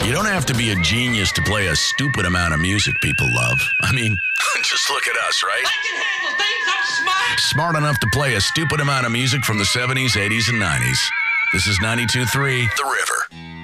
You don't have to be a genius to play a stupid amount of music people love. I mean, just look at us, right? I can handle things. I'm smart. Smart enough to play a stupid amount of music from the 70s, 80s, and 90s. This is 92.3 The River.